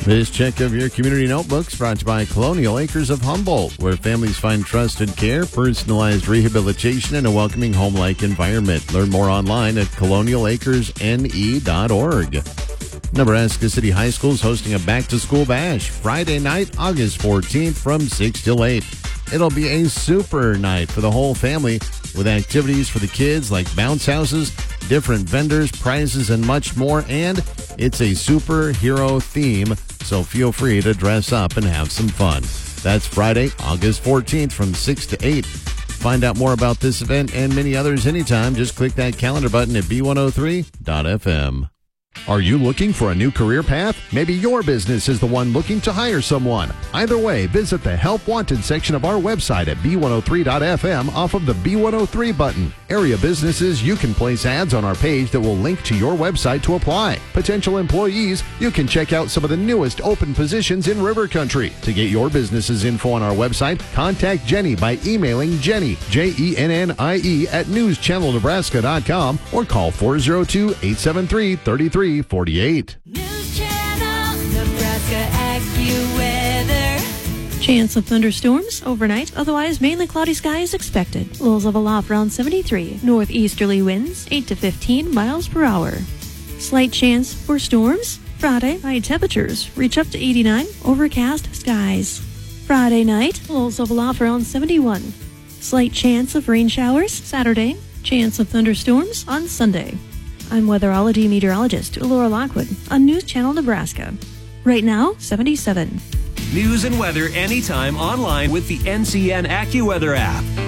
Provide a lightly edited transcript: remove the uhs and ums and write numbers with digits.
This check of your community notebooks brought to you by Colonial Acres of Humboldt, where families find trusted care, personalized rehabilitation, and a welcoming home-like environment. Learn more online at colonialacresne.org. Nebraska City High School is hosting a back-to-school bash Friday night, August 14th from 6 till 8. It'll be a super night for the whole family with activities for the kids like bounce houses, different vendors, prizes, and much more. And it's a superhero theme, so feel free to dress up and have some fun. That's Friday, August 14th from 6 to 8. Find out more about this event and many others anytime. Just click that calendar button at b103.fm. Are you looking for a new career path? Maybe your business is the one looking to hire someone. Either way, visit the Help Wanted section of our website at b103.fm off of the B103 button. Area businesses, you can place ads on our page that will link to your website to apply. Potential employees, you can check out some of the newest open positions in River Country. To get your business's info on our website, contact Jenny by emailing Jenny, Jennie, at newschannelnebraska.com or call 402-873-3348. News Channel Nebraska AccuWeather. Chance of thunderstorms overnight, otherwise mainly cloudy skies expected. Lows of aloft around 73. Northeasterly winds 8 to 15 miles per hour. Slight chance for storms. Friday, high temperatures reach up to 89. Overcast skies. Friday night, lows of aloft around 71. Slight chance of rain showers. Saturday, chance of thunderstorms on Sunday. I'm weatherology meteorologist Laura Lockwood on News Channel Nebraska. Right now, 77. News and weather anytime online with the NCN AccuWeather app.